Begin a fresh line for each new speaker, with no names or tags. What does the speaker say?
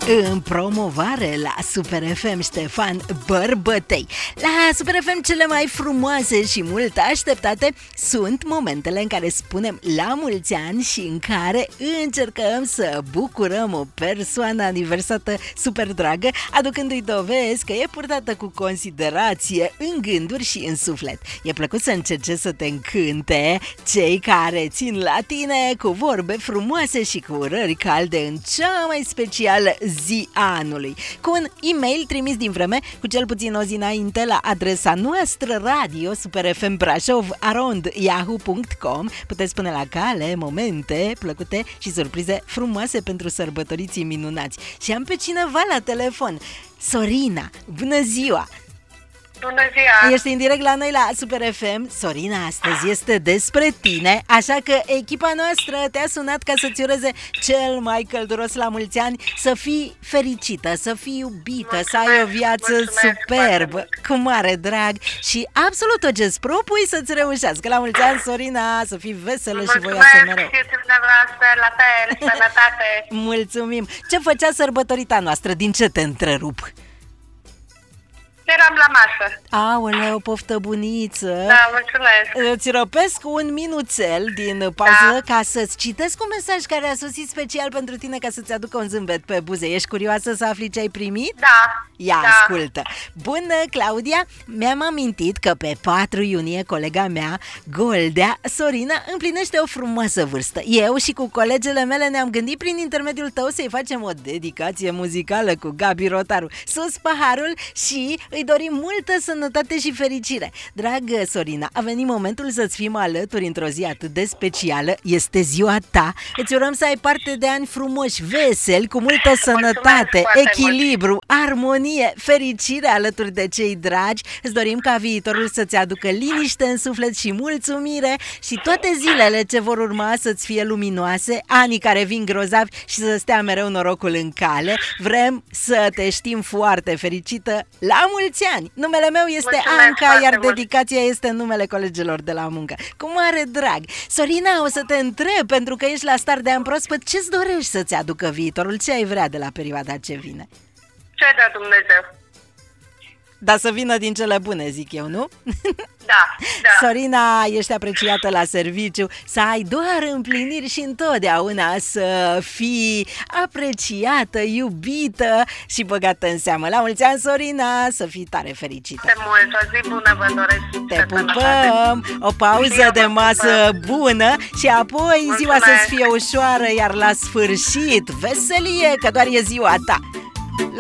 În promovare la Super FM Ștefan Bărbătei. La Super FM cele mai frumoase și mult așteptate sunt momentele în care spunem la mulți ani și în care încercăm să bucurăm o persoană aniversată super dragă, aducându-i dovezi că e purtată cu considerație în gânduri și în suflet. E plăcut să încerce să te încânte cei care țin la tine cu vorbe frumoase și cu urări calde în cea mai specială zi a anului. Cu un e-mail trimis din vreme cu cel puțin o zi înainte la adresa noastră radio superfmbrașov@yahoo.com puteți pune la cale momente plăcute și surprize frumoase pentru sărbătoriții minunați. Și am pe cineva la telefon. Sorina, bună ziua!
Bună ziua!
Ești în direct la noi la Super FM. Sorina, astăzi este despre tine, așa că echipa noastră te-a sunat ca să-ți ureze cel mai călduros la mulți ani, să fii fericită, să fii iubită, să ai o viață superbă, cu mare drag și absolut tot ce-ți propui să-ți reușească. La mulți ani, Sorina, să fii veselă și voioasă mereu.
Și dumneavoastră, la fel, sănătate!
Mulțumim! Ce făcea sărbătorita noastră? Din ce te întrerup?
Eram la masă.
Aoleu, poftă buniță!
Da, mulțumesc!
Îți răpesc un minuțel din pauză ca să-ți citesc un mesaj care a sosit special pentru tine ca să-ți aducă un zâmbet pe buze. Ești curioasă să afli ce ai primit?
Da!
Ia,
da.
ascultă! Bună, Claudia! Mi-am amintit că pe 4 iunie colega mea, Goldea, Sorina, împlinește o frumoasă vârstă. Eu și cu colegele mele ne-am gândit prin intermediul tău să-i facem o dedicație muzicală cu Gabi Rotaru. Sus paharul și îi dorim multă sănătate și fericire. Dragă Sorina, a venit momentul să-ți fim alături într-o zi atât de specială. Este ziua ta. Îți urăm să ai parte de ani frumoși, veseli, cu multă sănătate, echilibru, armonie, fericire alături de cei dragi. Îți dorim ca viitorul să-ți aducă liniște în suflet și mulțumire și toate zilele ce vor urma să-ți fie luminoase, anii care vin grozavi și să stea mereu norocul în cale. Vrem să te știm foarte fericită. La mulți ani! Numele meu este Anca, iar dedicația este în numele colegilor de la muncă. Cu mare drag! Sorina, o să te întreb, pentru că ești la start de an proaspăt, ce-ți dorești să-ți aducă viitorul? Ce ai vrea de la perioada ce vine?
Ce de Dumnezeu?
Dar să vină din cele bune, zic eu, nu?
Da, da.
Sorina, ești apreciată la serviciu, să ai doar împliniri și întotdeauna să fii apreciată, iubită și băgată în seamă. La mulți ani, Sorina, să fii tare fericită.
De mult, o zi bună vă doresc.
Te pupăm, o pauză de masă bună și apoi ziua să-ți fie ușoară, iar la sfârșit, veselie, că doar e ziua ta.